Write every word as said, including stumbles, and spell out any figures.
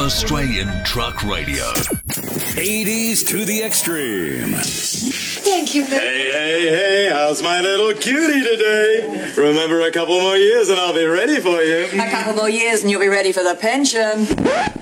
Australian Truck Radio. eighties to the extreme. Thank you, Vic. Hey, hey, hey, how's my little cutie today? Remember, a couple more years and I'll be ready for you. A couple more years and you'll be ready for the pension.